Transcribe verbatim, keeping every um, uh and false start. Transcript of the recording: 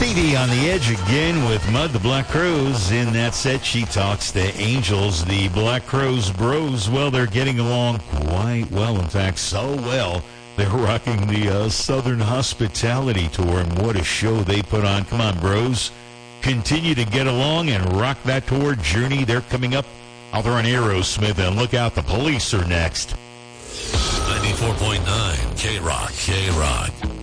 Heidi on the edge again with Mud, the Black Crowes. In that set, she talks to Angels. The Black Crowes bros, well, they're getting along quite well. In fact, so well, they're rocking the uh, Southern Hospitality Tour, and what a show they put on. Come on, bros. Continue to get along and rock that tour. Journey, they're coming up. Out there on Aerosmith, and look out, the Police are next. ninety-four point nine K-Rock, K-Rock.